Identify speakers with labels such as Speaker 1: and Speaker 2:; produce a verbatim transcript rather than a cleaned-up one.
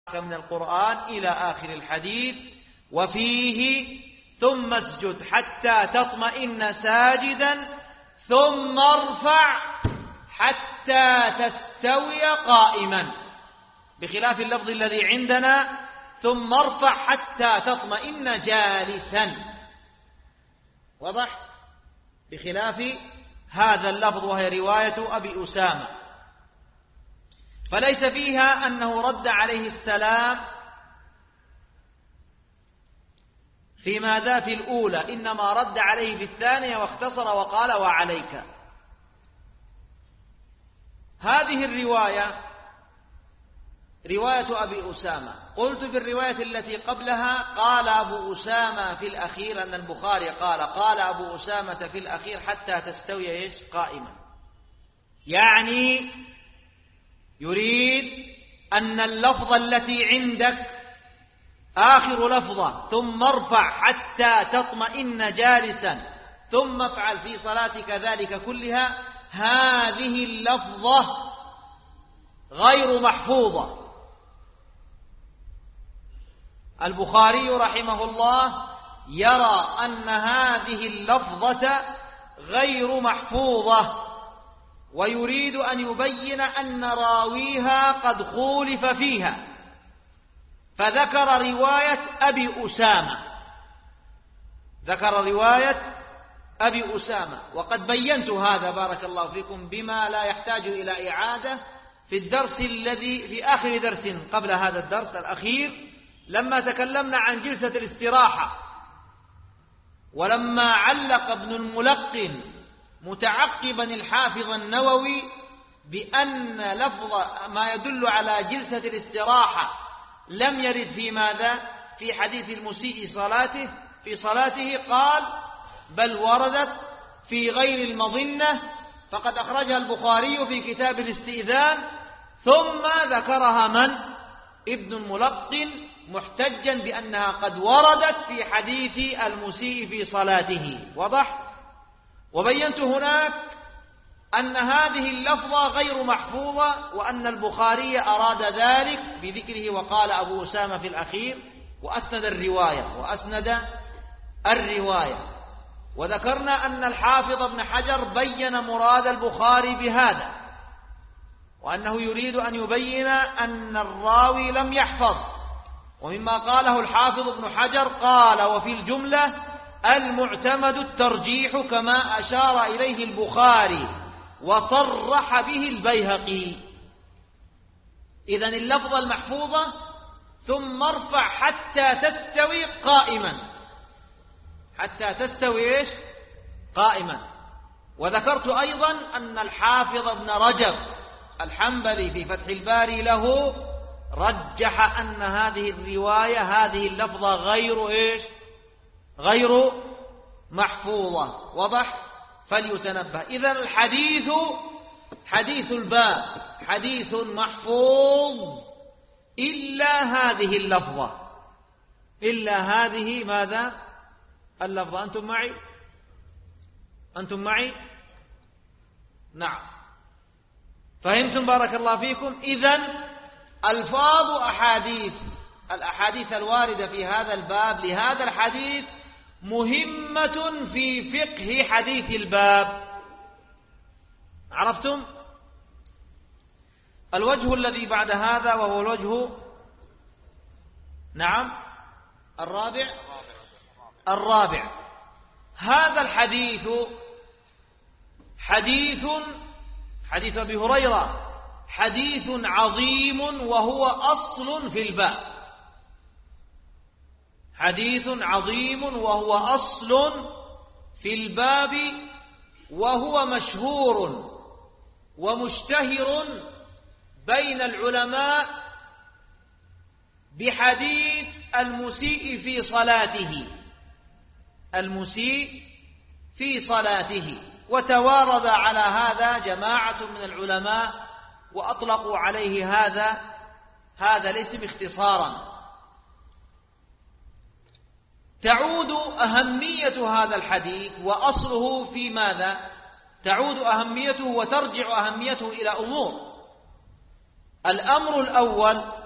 Speaker 1: من القرآن إلى آخر الحديث. وفيه ثم اسجد حتى تطمئن ساجدا ثم ارفع حتى تستوي قائما، بخلاف اللفظ الذي عندنا ثم ارفع حتى تطمئن جالسا، واضح؟ بخلاف هذا اللفظ وهي رواية أبي أسامة، فليس فيها أنه رد عليه السلام في ماذا في الأولى، إنما رد عليه في الثانية واختصر وقال وعليك. هذه الرواية رواية أبي أسامة. قلت في الرواية التي قبلها قال أبو أسامة في الأخير، أن البخاري قال قال أبو أسامة في الأخير حتى تستوي إيش قائما، يعني يريد أن اللفظة التي عندك آخر لفظة ثم ارفع حتى تطمئن جالسا ثم افعل في صلاتك ذلك كلها، هذه اللفظة غير محفوظة. البخاري رحمه الله يرى أن هذه اللفظة غير محفوظة، ويريد أن يبين أن راويها قد خولف فيها، فذكر رواية أبي أسامة، ذكر رواية أبي أسامة. وقد بينت هذا بارك الله فيكم بما لا يحتاج إلى إعادة في الدرس الذي في آخر درس قبل هذا الدرس الأخير، لما تكلمنا عن جلسة الاستراحة، ولما علق ابن الملقن متعقبا الحافظ النووي بأن لفظ ما يدل على جلسة الاستراحة لم يرد في ماذا في حديث المسيء صلاته في صلاته، قال بل وردت في غير المظنة، فقد أخرجها البخاري في كتاب الاستئذان، ثم ذكرها من ابن الملقن محتجا بأنها قد وردت في حديث المسيء في صلاته، وضح. وبينت هناك أن هذه اللفظة غير محفوظة، وأن البخاري أراد ذلك بذكره وقال أبو أسامة في الأخير، وأسند الرواية وأسند الرواية وذكرنا أن الحافظ ابن حجر بين مراد البخاري بهذا، وأنه يريد أن يبين أن الراوي لم يحفظ. ومما قاله الحافظ ابن حجر قال وفي الجملة المعتمد الترجيح كما أشار إليه البخاري وصرح به البيهقي. إذن اللفظة المحفوظة ثم ارفع حتى تستوي قائما، حتى تستوي إيش؟ قائما. وذكرت أيضا أن الحافظ ابن رجب الحنبلي في فتح الباري له رجح أن هذه الرواية هذه اللفظة غير إيش؟ غير محفوظة، وضح؟ فليتنبه. إذن الحديث حديث الباب حديث محفوظ إلا هذه اللفظة، إلا هذه ماذا؟ اللفظة. أنتم معي؟ أنتم معي؟ نعم، فهمتم بارك الله فيكم. إذن ألفاظ أحاديث الأحاديث الواردة في هذا الباب لهذا الحديث مهمة في فقه حديث الباب. عرفتم؟ الوجه الذي بعد هذا وهو الوجه نعم الرابع الرابع هذا الحديث حديث حديث أبي هريرة حديث عظيم وهو أصل في الباب، حديث عظيم وهو أصل في الباب، وهو مشهور ومشتهر بين العلماء بحديث المسيء في صلاته، المسيء في صلاته. وتوارد على هذا جماعة من العلماء وأطلقوا عليه هذا هذا الاسم اختصارا. تعود أهمية هذا الحديث وأصله في ماذا؟ تعود أهميته وترجع أهميته إلى أمور. الأمر الأول